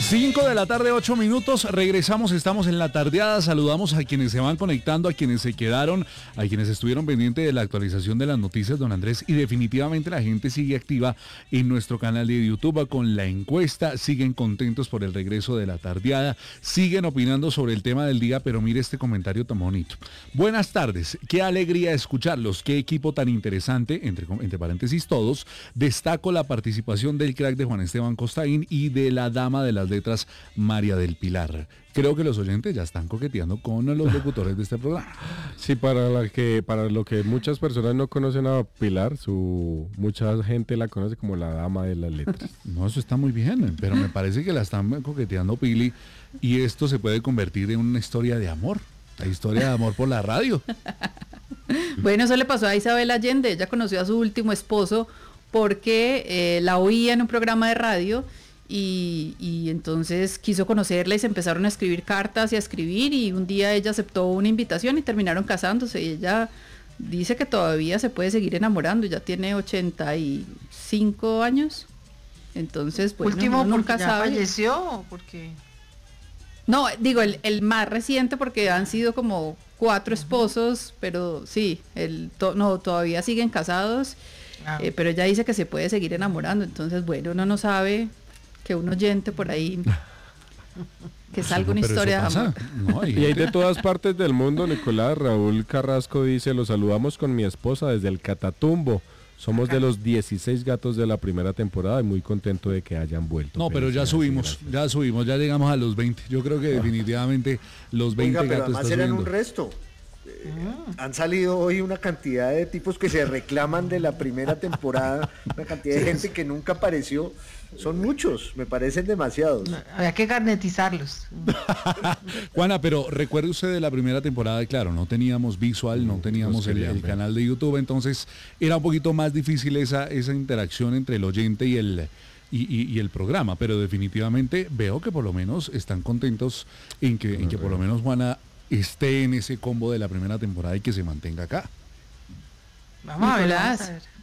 5 de la tarde, 8 minutos, regresamos, estamos en la tardeada, saludamos a quienes se van conectando, a quienes se quedaron, a quienes estuvieron pendientes de la actualización de las noticias, don Andrés, y definitivamente la gente sigue activa en nuestro canal de YouTube con la encuesta, siguen contentos por el regreso de la tardeada, siguen opinando sobre el tema del día, pero mire este comentario tan bonito. Buenas tardes, qué alegría escucharlos, qué equipo tan interesante, entre paréntesis todos, destaco la participación del crack de Juan Esteban Costaín y de la dama de las letras María del Pilar. Creo que los oyentes ya están coqueteando con los locutores de este programa. Sí, para lo que muchas personas no conocen a Pilar, mucha gente la conoce como la dama de las letras. No, eso está muy bien, pero me parece que la están coqueteando Pili y esto se puede convertir en una historia de amor. La historia de amor por la radio. Bueno, eso le pasó a Isabel Allende. Ella conoció a su último esposo porque la oía en un programa de radio. Y entonces quiso conocerla y se empezaron a escribir cartas y a escribir y un día ella aceptó una invitación y terminaron casándose y ella dice que todavía se puede seguir enamorando, ya tiene 85 años, entonces pues último no, nunca ya sabe. ¿Falleció? Porque no, digo el más reciente porque han sido como 4 esposos, pero sí, todavía siguen casados, pero ella dice que se puede seguir enamorando, entonces bueno, uno no sabe que un oyente por ahí que salga una historia de amor. No, y hay de todas partes del mundo. Nicolás Raúl Carrasco dice: los saludamos con mi esposa desde el Catatumbo. Somos de los 16 gatos de la primera temporada y muy contento de que hayan vuelto. No, pero ya subimos, ya llegamos a los 20. Yo creo que definitivamente los 20 Oiga, pero gatos además están eran subiendo. un resto. Han salido hoy una cantidad de tipos que se reclaman de la primera temporada, una cantidad de gente que nunca apareció. Son muchos, me parecen demasiados. había que garnetizarlos. Juana, pero recuerde usted de la primera temporada, claro, no teníamos visual, no teníamos el canal de YouTube, entonces era un poquito más difícil esa interacción entre el oyente y el programa, pero definitivamente veo que por lo menos están contentos en que por lo menos Juana esté en ese combo de la primera temporada y que se mantenga acá. Vamos a ver.